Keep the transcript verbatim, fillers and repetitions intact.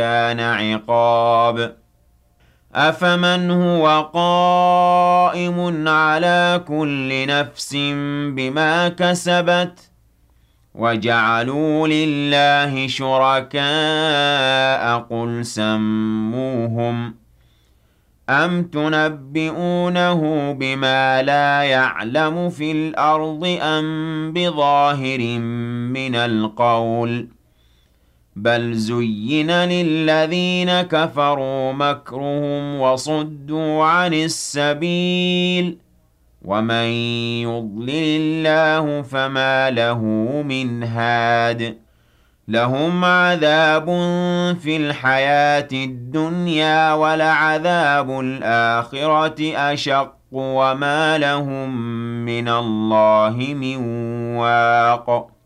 كان عقاب أفمن هو قائم على كل نفس بما كسبت وجعلوا لله شركاء قل سموهم أم تنبئونه بما لا يعلم في الأرض أم بظاهر من القول بل زين للذين كفروا مكرهم وصدوا عن السبيل ومن يضلل الله فما له من هاد لهم عذاب في الحياة الدنيا ولعذاب الآخرة أشق وما لهم من الله من واق